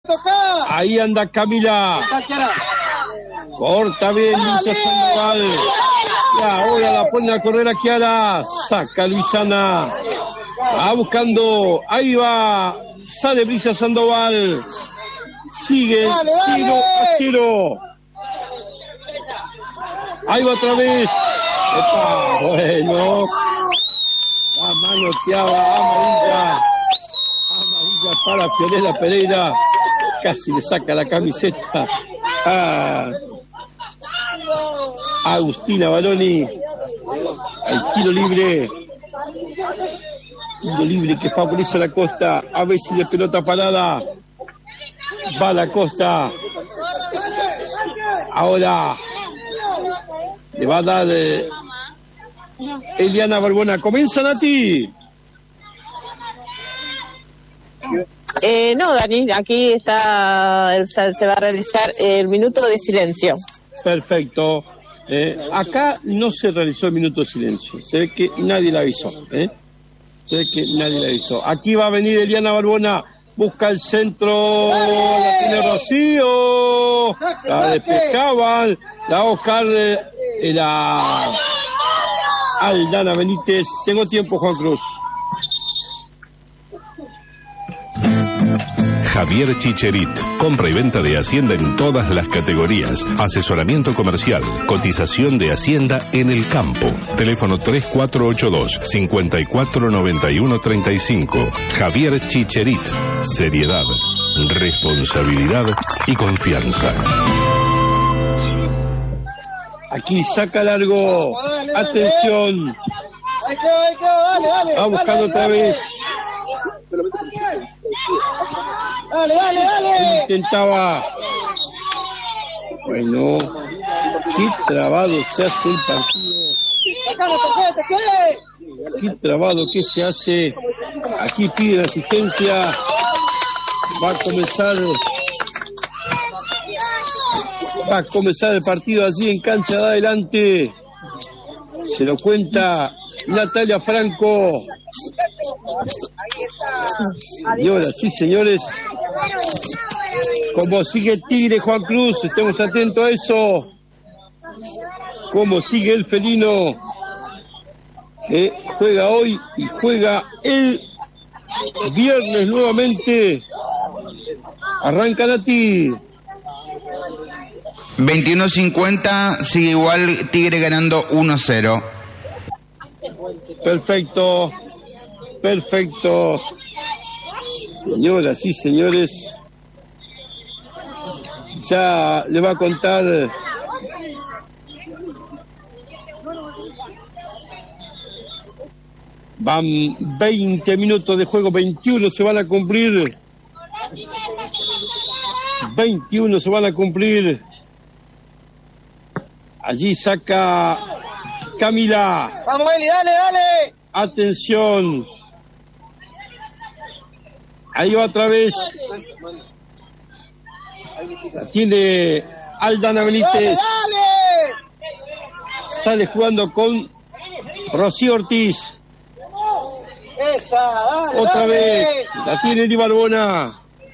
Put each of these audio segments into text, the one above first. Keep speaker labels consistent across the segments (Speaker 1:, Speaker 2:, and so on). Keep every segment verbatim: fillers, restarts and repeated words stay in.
Speaker 1: Ahí anda Camila. Corta bien Luisa Sandoval. Y ahora la pone a correr a Kiara. Saca Luisana. Va buscando. Ahí va. Sale Brisa Sandoval. Sigue cero a cero. Ahí va otra vez. Epa, bueno. Va manoteada. Amarilla. Amarilla para Fiorella Pereira. Casi le saca la camiseta a Agustina Baroni. Al tiro libre. Tiro libre que favorece a la Costa. A ver si de pelota parada. Va la Costa. Ahora le va a dar eh, Eliana Barbona. Comienza, Nati.
Speaker 2: Eh, no, Dani, aquí está, se va a realizar el minuto de silencio.
Speaker 1: Perfecto. Eh, acá no se realizó el minuto de silencio. Se ve que nadie la avisó. ¿eh? Se ve que nadie la avisó. Aquí va a venir Eliana Barbona. Busca el centro. La tiene Rocío. La despejaban. La va a buscar eh, la Aldana Benítez. Tengo tiempo, Juan Cruz.
Speaker 3: Javier Chicherit, compra y venta de Hacienda en todas las categorías, asesoramiento comercial, cotización de Hacienda en el campo. Teléfono tres cuatro ocho dos, cinco cuatro nueve uno tres cinco. Javier Chicherit, seriedad, responsabilidad y confianza.
Speaker 1: Aquí saca largo, atención. Va buscando otra vez.
Speaker 4: Dale, dale, dale.
Speaker 1: Intentaba. Bueno, qué trabado se hace el partido. Qué trabado que se hace. Aquí pide asistencia. Va a comenzar. Va a comenzar el partido allí en cancha de adelante. Se lo cuenta Natalia Franco. Señoras y señores, como sigue Tigre, Juan Cruz, estemos atentos a eso. Como sigue el felino, que juega hoy y juega el viernes nuevamente. Arranca Nati.
Speaker 5: veintiuno cincuenta, sigue igual, Tigre ganando uno cero.
Speaker 1: Perfecto, perfecto. Señoras y señores, ya le va a contar van veinte minutos de juego, veintiuno se van a cumplir. veintiuno se van a cumplir. Allí saca Camila.
Speaker 4: Vamos, Eli, dale, dale.
Speaker 1: Atención. Ahí va otra vez. Tiene Aldana Benítez.
Speaker 4: Dale, dale.
Speaker 1: Sale jugando con Rocío Ortiz.
Speaker 4: Esa, dale,
Speaker 1: Otra
Speaker 4: dale.
Speaker 1: vez. La tiene Eli Barbona.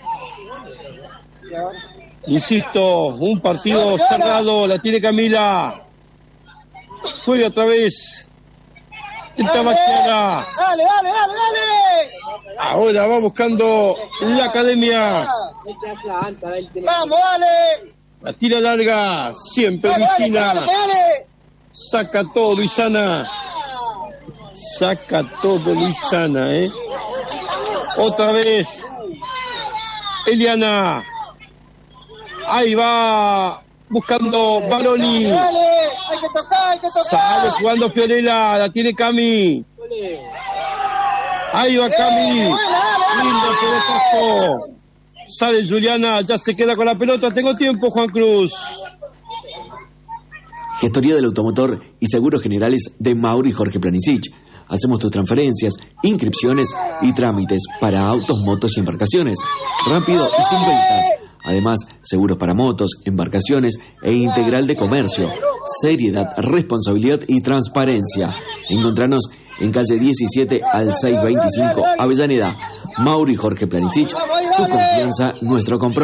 Speaker 1: Insisto, un partido cerrado. La tiene Camila. Juega otra vez. Intenta Maciana.
Speaker 4: Dale, dale, dale, dale.
Speaker 1: Ahora va buscando la academia.
Speaker 4: Vamos, dale.
Speaker 1: La tira larga. Siempre
Speaker 4: Dale, dale,
Speaker 1: Luisina.
Speaker 4: dale, dale.
Speaker 1: Saca todo Luisana. Saca todo Luisana, ¿eh? Otra vez. Eliana. Ahí va. Buscando Baroni.
Speaker 4: Dale, hay que tocar, hay que tocar.
Speaker 1: Sale jugando Fiorella. La tiene Cami. Ahí va Cami. Lindo pelotazo. Sale Juliana. Ya se queda con la pelota. Tengo tiempo, Juan Cruz.
Speaker 6: Gestoría del automotor y seguros generales de Mauri Jorge Planicic. Hacemos tus transferencias, inscripciones y trámites para autos, motos y embarcaciones. Rápido y sin ventas. Además, seguros para motos, embarcaciones e integral de comercio. Seriedad, responsabilidad y transparencia. Encontranos en calle diecisiete al seiscientos veinticinco, Avellaneda. Mauri Jorge Planicic, tu confianza, nuestro compromiso.